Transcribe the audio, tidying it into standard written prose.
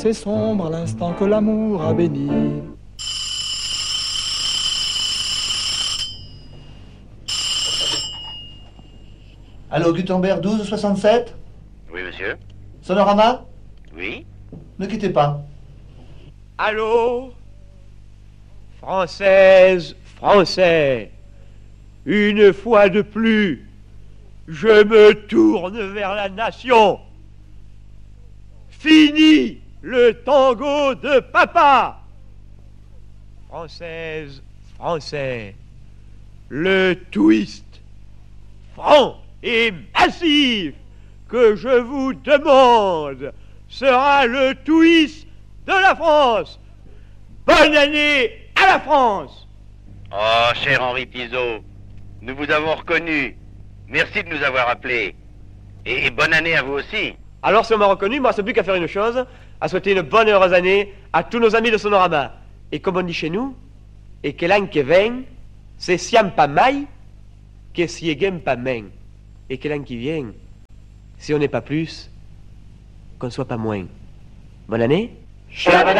C'est sombre à l'instant que l'amour a béni. Allô, Gutenberg 1267 Oui, monsieur. Sonorama? Oui. Ne quittez pas. Allô? Française, Français, une fois de plus, je me tourne vers la nation. Fini le tango de papa. Française, Français, le twist franc et massif que je vous demande sera le twist de la France. Bonne année à la France! Oh, cher Henri Tizot, nous vous avons reconnu. Merci de nous avoir appelés. Et bonne année à vous aussi. Alors, si on m'a reconnu, moi, c'est plus qu'à faire une chose, à souhaiter une bonne et heureuse année à tous nos amis de Sonorama. Et comme on dit chez nous, et que l'an qui vient, c'est siam pas mai, que siegem pas main. Et que l'an qui vient, si on n'est pas plus, qu'on soit pas moins. Bonne année? Shabada